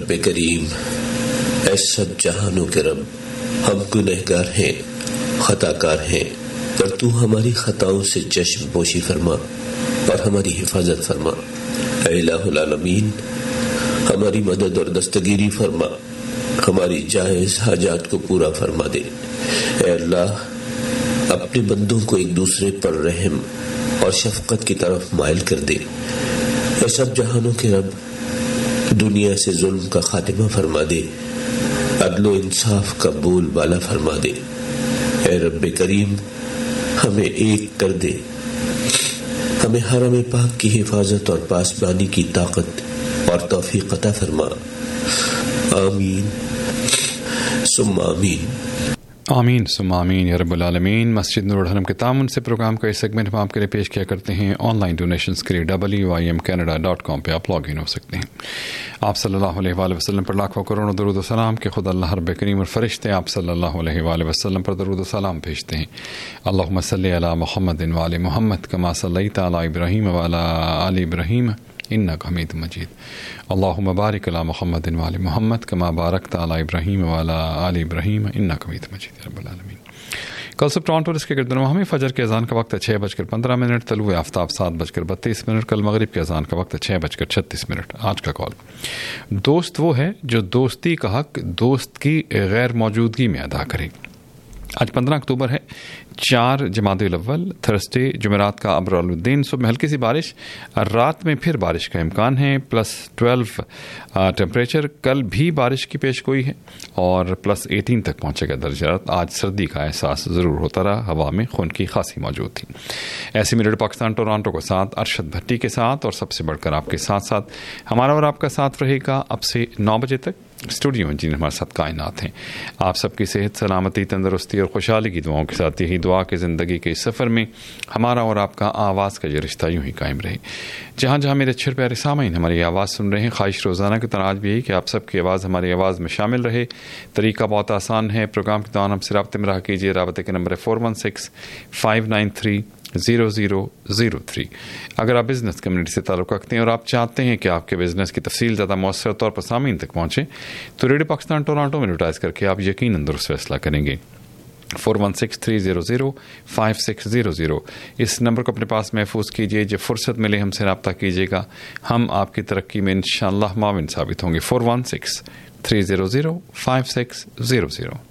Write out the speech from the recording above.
رب کریم، اے سب جہانوں کے رب، ہم گنہگار ہیں، خطا کار ہیں، پر تو ہماری خطاؤں سے چشم پوشی فرما اور ہماری حفاظت فرما۔ اے الہ العالمین، ہماری مدد اور دستگیری فرما، ہماری جائز حاجات کو پورا فرما دے۔ اے اللہ، اپنے بندوں کو ایک دوسرے پر رحم اور شفقت کی طرف مائل کر دے۔ اے سب جہانوں کے رب، دنیا سے ظلم کا خاتمہ فرما دے، عدل و انصاف کا بول بالا فرما دے۔ اے رب کریم، ہمیں ایک کر دے، ہمیں حرم پاک کی حفاظت اور پاسبانی کی طاقت اور توفیق عطا فرما۔ آمین ثم آمین۔ آمین ثم آمین یا رب العالمین۔ مسجد نور الحرم کے تعاون سے پروگرام کا یہ سیگمنٹ ہم آپ کے لیے پیش کیا کرتے ہیں۔ آن لائن ڈونیشنز کے لیے WIMCanada.com پہ آپ لاگ ان ہو سکتے ہیں۔ آپ صلی اللہ علیہ وآلہ وسلم پر لاکھوں کروڑوں درود و سلام کہ خدا اللہ رب کریم اور فرشتے آپ صلی اللہ علیہ وآلہ وسلم پر درود و سلام بھیجتے ہیں۔ اللہم صلی علی محمد وعلی محمد کما صلیت علی ابراہیم وعلی آل ابراہیم انک حمید مجید۔ اللہم بارک علی محمد وعلی محمد کما بارکت علی ابراہیم وعلی آل ابراہیم انک حمید مجید رب العالمین۔ کل صبح ٹورانٹو اور اس کے گرد و نواح میں فجر کے اذان کا وقت ہے 6:15، طلوع آفتاب 7:32۔ کل مغرب کے اذان کا وقت ہے 6:36۔ آج کا کال، دوست وہ ہے جو دوستی کا حق دوست کی غیر موجودگی میں ادا کرے۔ آج 15 اکتوبر ہے، 4 جمادی الاول، تھرسڈے، جمعرات کا ابر الدین۔ صبح میں ہلکی سی بارش، رات میں پھر بارش کا امکان ہے، +12 ٹیمپریچر۔ کل بھی بارش کی پیش گوئی ہے اور +18 تک پہنچے گا درجہ حرارت۔ آج سردی کا احساس ضرور ہوتا رہا، ہوا میں خنکی خاصی موجود تھی۔ ایسے میں ریڈیو پاکستان ٹورانٹو کو ساتھ ارشد بھٹی کے ساتھ اور سب سے بڑھ کر آپ کے ساتھ ساتھ ہمارا اور آپ کا ساتھ رہے گا اب سے 9 بجے تک۔ اسٹوڈیو میں جن ہمارے ساتھ کائنات ہیں، آپ سب کی صحت، سلامتی، تندرستی اور خوشحالی کی دعاؤں کے ساتھ یہی دعا کہ زندگی کے اس سفر میں ہمارا اور آپ کا آواز کا یہ رشتہ یوں ہی قائم رہے۔ جہاں جہاں میرے اچھے پیارے سامعین ہماری آواز سن رہے ہیں، خواہش روزانہ کی طرح آج بھی یہی کہ آپ سب کی آواز ہماری آواز میں شامل رہے۔ طریقہ بہت آسان ہے، پروگرام کے دوران ہم سے رابطے میں رہا کیجیے۔ رابطے کے نمبر ہے 416-593-0003۔ اگر آپ بزنس کمیونٹی سے تعلق رکھتے ہیں اور آپ چاہتے ہیں کہ آپ کے بزنس کی تفصیل زیادہ مؤثر طور پر سامعین تک پہنچے تو ریڈیو پاکستان ٹورانٹو میں ایڈورٹائز کر کے آپ یقیناً درست فیصلہ کریں گے۔ 416-300-5600 اس نمبر کو اپنے پاس محفوظ کیجیے۔ جب فرصت ملے ہم سے رابطہ کیجیے گا، ہم آپ کی ترقی میں انشاءاللہ معاون ثابت ہوں گے۔ 416-300-5600۔